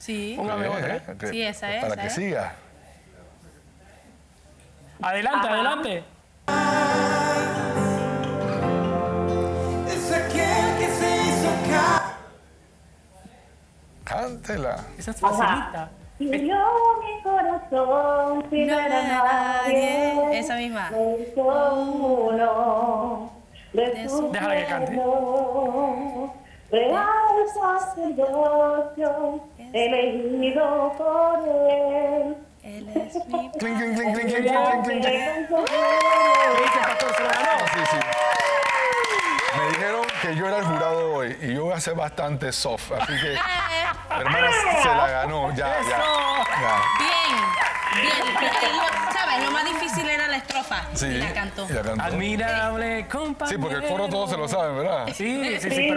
Sí. Póngame otra. Sí, esa es. Para que siga. Adelante, adelante. Es aquel que se hizo Cántela. Esa es facilita. Hirió mi corazón sin No ver a era nadie. nadie. Esa misma. Me hizo uno de su Déjala que cante. pueblo. Real sacerdocio, elegido por él. Él es mi... Clink, clink, clink, clink, clink, clink, clink, clink. ¿Qué dice el pastor? ¿Se lo ganó? Sí, sí. Me dijeron que yo era el jurado hoy y yo voy a ser bastante soft, así que hermana se la ganó, ya. Bien. ¿Sabes? Lo más difícil era la estrofa. Sí, Y la cantó. y la cantó. Admirable compañero. Sí, porque el coro todos se lo saben, ¿verdad? Sí, pero...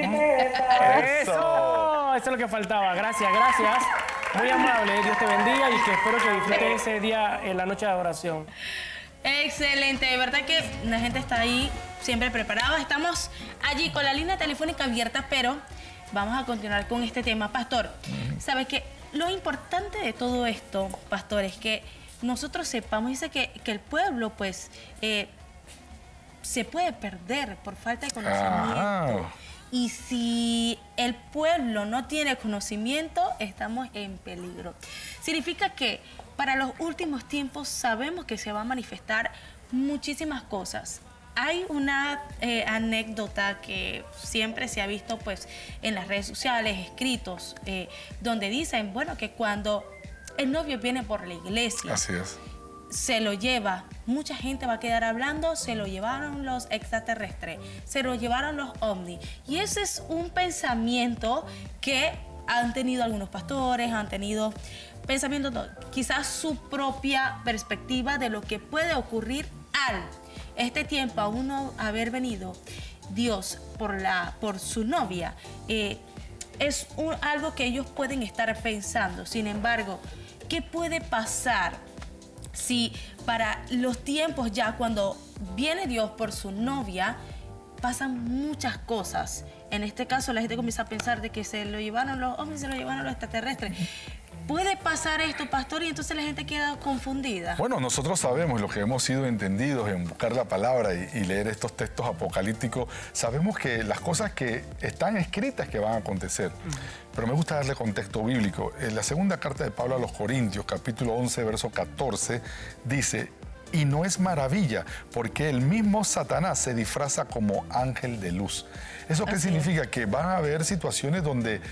Eso es lo que faltaba. Gracias. Muy amable, Dios te bendiga y que espero que disfrutes ese día en la noche de adoración. Excelente, de verdad que la gente está ahí siempre preparada. Estamos allí con la línea telefónica abierta, pero vamos a continuar con este tema. Pastor, ¿sabe qué? Lo importante de todo esto, pastor, es que nosotros sepamos, dice que el pueblo, pues, se puede perder por falta de conocimiento. Y si el pueblo no tiene conocimiento, estamos en peligro. Significa que para los últimos tiempos sabemos que se va a manifestar muchísimas cosas. Hay una anécdota que siempre se ha visto pues, en las redes sociales, escritos, donde dicen, bueno, que cuando el novio viene por la iglesia, Así es. se lo lleva, mucha gente va a quedar hablando, se lo llevaron los extraterrestres, se lo llevaron los ovnis. Y ese es un pensamiento que han tenido algunos pastores, han tenido pensamientos, quizás su propia perspectiva de lo que puede ocurrir al este tiempo, a uno haber venido Dios por su novia. Es algo que ellos pueden estar pensando. Sin embargo, ¿qué puede pasar si para los tiempos ya cuando viene Dios por su novia pasan muchas cosas? En este caso la gente comienza a pensar de que se lo llevaron los hombres, se lo llevaron los extraterrestres. ¿Puede pasar esto, pastor, y entonces la gente queda confundida? Bueno, nosotros sabemos, los que hemos sido entendidos en buscar la palabra y leer estos textos apocalípticos, sabemos que las cosas que están escritas que van a acontecer. Pero me gusta darle contexto bíblico. En la segunda carta de Pablo a los Corintios, capítulo 11, verso 14, dice: y no es maravilla, porque el mismo Satanás se disfraza como ángel de luz. ¿Eso qué significa? Que van a haber situaciones donde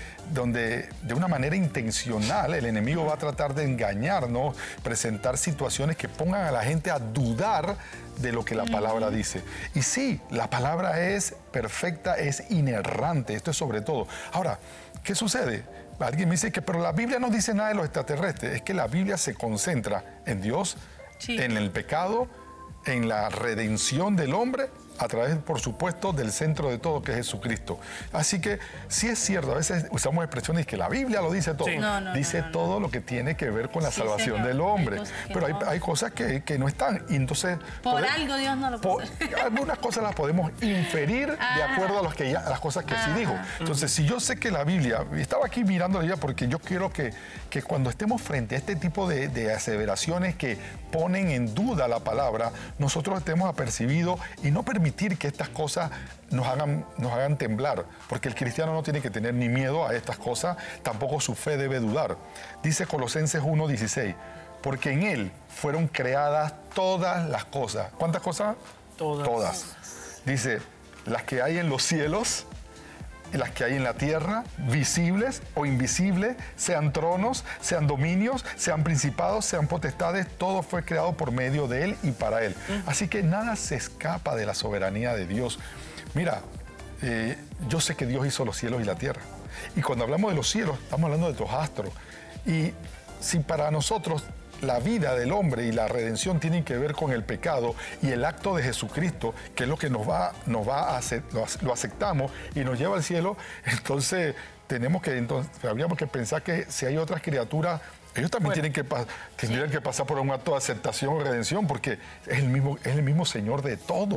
de una manera intencional el enemigo va a tratar de engañarnos, presentar situaciones que pongan a la gente a dudar de lo que la palabra dice. Y sí, la palabra es perfecta, es inerrante, esto es sobre todo. Ahora, ¿qué sucede? Alguien me dice que, pero la Biblia no dice nada de los extraterrestres. Es que la Biblia se concentra en Dios, en el pecado, en la redención del hombre, a través, por supuesto, del centro de todo, que es Jesucristo. Así que sí es cierto, a veces usamos expresiones que la Biblia lo dice todo. Sí. Dice todo lo que tiene que ver con la salvación señor. del hombre. Pero no. hay cosas que no están. Y entonces, Por algo Dios no lo puso. algunas cosas las podemos inferir de acuerdo a las cosas que sí dijo. Entonces, si yo sé que la Biblia, estaba aquí mirando la Biblia porque yo quiero que cuando estemos frente a este tipo de aseveraciones que ponen en duda la palabra, nosotros estemos apercibidos y no permitir que estas cosas nos hagan temblar, porque el cristiano no tiene que tener ni miedo a estas cosas, tampoco su fe debe dudar. Dice Colosenses 1:16, porque en Él fueron creadas todas las cosas. ¿Cuántas cosas? Todas. Dice, las que hay en los cielos, las que hay en la tierra, visibles o invisibles, sean tronos, sean dominios, sean principados, sean potestades, todo fue creado por medio de Él y para Él. Así que nada se escapa de la soberanía de Dios. Mira, yo sé que Dios hizo los cielos y la tierra. Y cuando hablamos de los cielos, estamos hablando de los astros. Y si para nosotros la vida del hombre y la redención tienen que ver con el pecado y el acto de Jesucristo, que es lo que nos va a hacer, lo aceptamos y nos lleva al cielo, entonces habríamos que pensar que si hay otras criaturas, ellos también tendrían que pasar por un acto de aceptación o redención, porque es el mismo Señor de todo.